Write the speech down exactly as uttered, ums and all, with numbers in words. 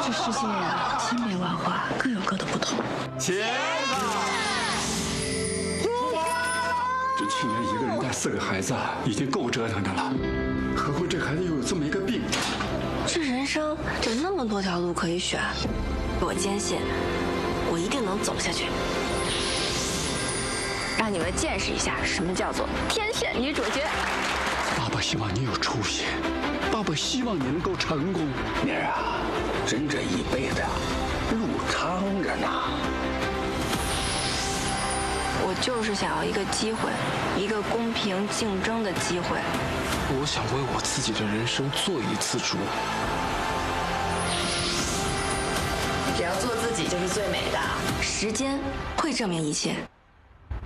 这世界千变万化，各有各的不同。 茄子， 这去年一个人带四个孩子已经够折腾的了，何况这孩子又有这么一个病。 这人生有那么多条路可以选，我坚信，我一定能走下去。让你们见识一下什么叫做天选女主角。 爸爸希望你有出息，爸爸希望你能够成功。 明儿啊，人这一辈子路长着呢。 我就是想要一个机会，一个公平竞争的机会。 我想为我自己的人生做一次主。 只要做自己就是最美的，时间会证明一切。